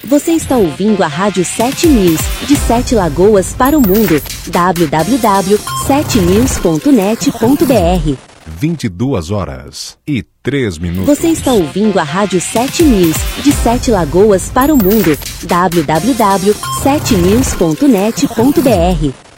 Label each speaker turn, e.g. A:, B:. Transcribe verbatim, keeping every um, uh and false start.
A: Você está ouvindo a Rádio sete News, de Sete Lagoas para o mundo. w w w ponto sete news ponto net ponto b r.
B: vinte e duas horas e três minutos.
A: Você está ouvindo a Rádio sete News, de Sete Lagoas para o mundo. w w w ponto sete news ponto net ponto b r.